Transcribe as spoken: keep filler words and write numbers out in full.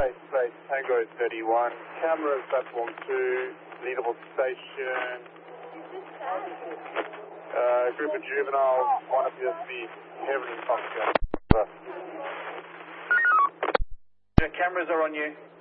Space, space, Tango thirty-one. Cameras, platform two, leadable station. Uh, group of juveniles, one appears to be heavily intoxicated. The cameras are on you.